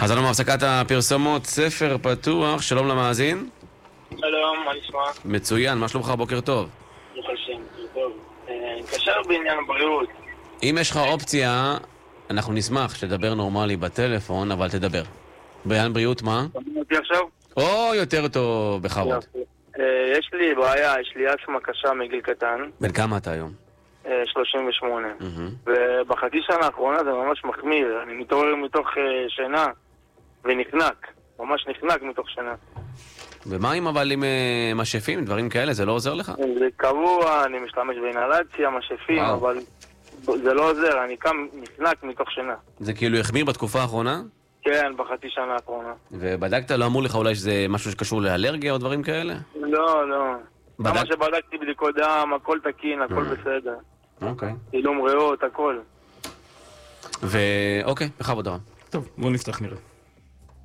חזרנו מהפסקת הפרסומות, ספר פתוח, שלום למאזין. שלום, מה נשמע? מצוין, מה שלומך? בוקר טוב. ברוך השם, טוב. נקשר בעניין הבריאות. אם יש לך אופציה, אנחנו נשמח שתדבר נורמלי בטלפון, אבל תדבר. בעניין בריאות מה? שומעים אותי עכשיו? או יותר טוב, בכבוד. יש לי בעיה, יש לי אסמה קשה מגיל קטן. בן כמה אתה היום? 38. ובחצי שנה האחרונה זה ממש מחמיר. אני מתעורר מתוך שינה ונחנק. ממש נחנק מתוך שינה. ומה אם אבל עם משאפים, דברים כאלה, זה לא עוזר לך? זה קבוע, אני משתמש באינהלציה, משאפים, אבל זה לא עוזר, אני קם נחנק מתוך שינה. זה כאילו החמיר בתקופה האחרונה? כן, בחצי שנה האחרונה. ובדקת, לא אמור לך אולי שזה משהו שקשור לאלרגיה או דברים כאלה? לא, לא. כמה שבדקתי בדיקות דם, הכל תקין, הכל בסדר. אוקיי. צילום ריאות, הכל. אוקיי, בכבוד רב. טוב, בואו נפתח נראה.